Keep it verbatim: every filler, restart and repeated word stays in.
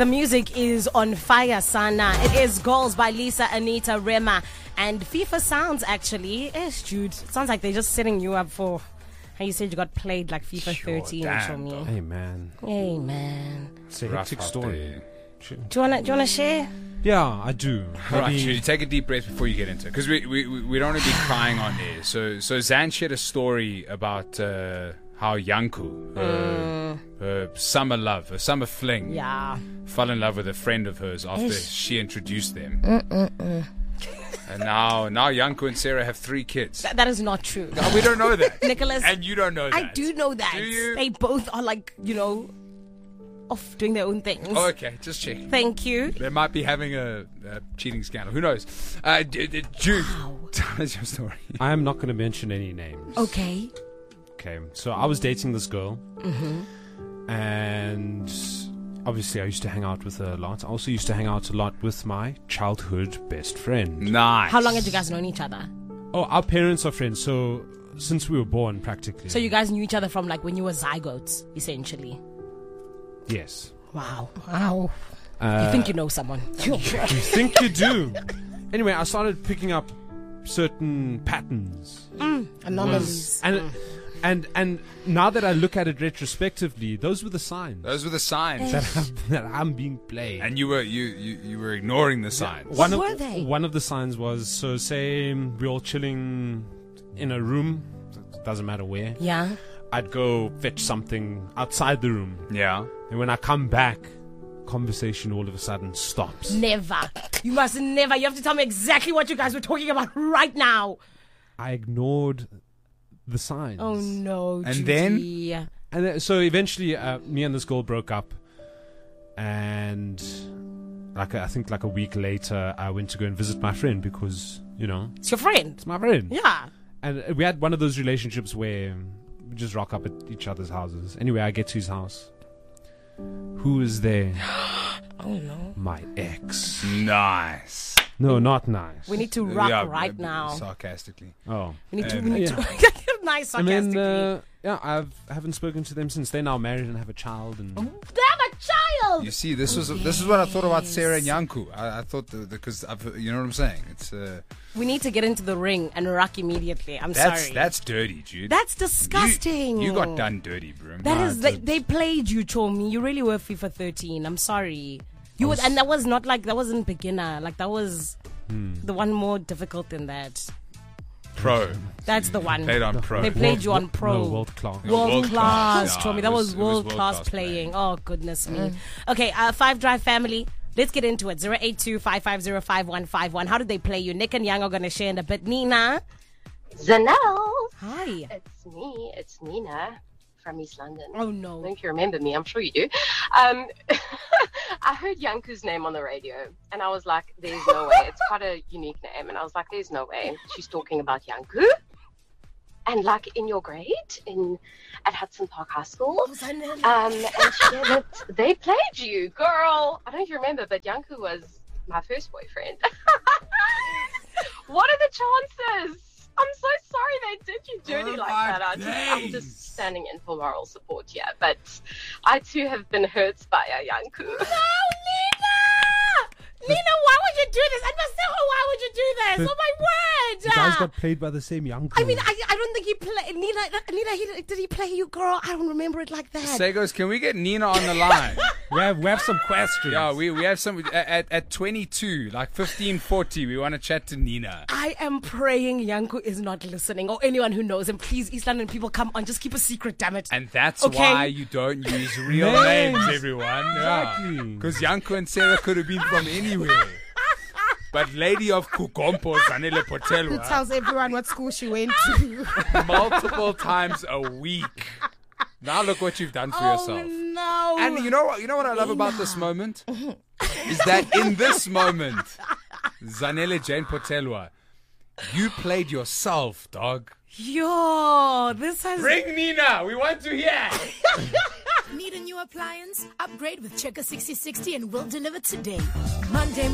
the music is on fire, Sana. It is Goals by Lisa, Anita, Rema, and FIFA Sounds, actually. Yes, Jude. It sounds like they're just setting you up for how you said you got played like FIFA Sure, thirteen. damn, Show me. Hey, man. Hey, man. It's a Rough hectic out story. there. Do you wanna, do you wanna share? Yeah, I do. All right, Maybe- Judy, take a deep breath before you get into it, because we, we we we don't want to be crying on air. So so Zan shared a story about uh, how Yanku, her, her summer love, her summer fling, Yeah. fell in love with a friend of hers after Ish. she introduced them. And now now Yanku and Sarah have three kids. Th- that is not true. No, we don't know that. Nicholas, And you don't know that. I do know that. Do you? They both are like, you know, off doing their own things. Oh, okay, just check. Thank you. They might be having a, a cheating scandal. Who knows? Uh, d- d- Jude, tell us your story. I am not going to mention any names. Okay. Okay, so I was dating this girl, and obviously I used to hang out with her a lot. I also used to hang out a lot with my childhood best friend. Nice. How long had you guys known each other? Oh, our parents are friends, so since we were born, practically. So you guys knew each other from like when you were zygotes, essentially. Yes. Wow. Wow. Uh, You think you know someone. You think you do. Anyway, I started picking up certain patterns. Anomalies. And and and now that I look at it retrospectively, those were the signs Those were the signs. that, I'm, that I'm being played. And you were you, you, you were ignoring the signs. one What of, were they? One of the signs was, so say we're all chilling in a room, doesn't matter where, Yeah. I'd go fetch something outside the room. Yeah. And when I come back, conversation all of a sudden stops. Never. You must never. You have to tell me exactly what you guys were talking about right now. I ignored the signs. Oh no. And then? Judy. And then, so eventually, uh, me and this girl broke up, and like I think like a week later, I went to go and visit my friend because you know It's your friend. it's my friend. Yeah. And we had one of those relationships where we just rock up at each other's houses. Anyway, I get to his house. Who is there? Oh no. My ex. Nice. No, not nice. We need to rock Yeah, right uh, now. Sarcastically. Oh, We need to. Uh, We need yeah. to. Nice and sarcastically. then uh, yeah, I've I haven't spoken to them since. They're now married and have a child. And They have a child. You see, this was this is what I thought about Sarah and Yanku. I, I thought because I've you know what I'm saying. It's uh, We need to get into the ring and rock immediately. I'm that's sorry. that's dirty, Jude. That's disgusting. You, you got done dirty, bro. That Nah, is, I they, did. they played you, Chomi. You really were FIFA thirteen. I'm sorry. You was- would, and that was not like that wasn't beginner. Like that was Hmm. the one more difficult than that. pro. That's the one. Played on pro. They played you on pro. No, world class. Yeah. World, World class, class. Chomi. Yeah, That it was, was- it was world, world class class playing. playing. Oh goodness me. Okay, uh, Five Drive family. Let's get into it. zero eight two five five zero five one five one. How did they play you? Nick and Yang are going to share in a bit. Nina. Zanelle, Hi. it's me. It's Nina from East London. Oh I no. don't know if you remember me. I'm sure you do. Um, I heard Yanku's name on the radio, and I was like, "There's no way." It's quite a unique name, and I was like, "There's no way she's talking about Yanku." And like in your grade in at Hudson Park High School, um, and she said that they played you, girl. I don't know if you remember, but Yanku was my first boyfriend. What are the chances? I'm so sorry they did you dirty Oh like my that. I just, I'm days. just standing in for moral support here, but I too have been hurt by a Yanku. No, Nina! Nina, why would you do this? I must say, why would you do this? Oh my word! You guys got played by the same young. I mean, I, I don't think he played. Nina, Nina, he, did he play you, girl? I don't remember it like that. Segos, can we get Nina on the line? we have we have some questions. Yeah, we we have some at at twenty-two, like fifteen forty. We want to chat to Nina. I am praying Yanku is not listening, or anyone who knows him. Please, East London people, come on, just keep a secret, damn it. And that's Okay. why you don't use real Names. names, everyone. Exactly. Because Yanku and Sarah could have been from anywhere. But Lady of Kukompo, Zanele Who Potelwa, tells everyone what school she went to? multiple times a week. Now look what you've done for Oh yourself. no! And you know what? You know what I love about this moment is that in this moment, Zanele Jane Potelwa, you played yourself, dog. Yo, this has. Bring Nina. We want to hear. Need a new appliance? Upgrade with Checker sixty sixty and we'll deliver today. Monday